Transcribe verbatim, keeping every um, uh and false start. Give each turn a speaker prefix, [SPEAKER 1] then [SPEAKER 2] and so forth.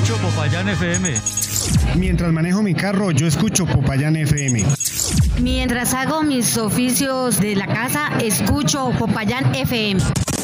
[SPEAKER 1] escucho Popayán F M.
[SPEAKER 2] Mientras manejo mi carro, yo escucho Popayán F M.
[SPEAKER 3] Mientras hago mis oficios de la casa, escucho Popayán F M.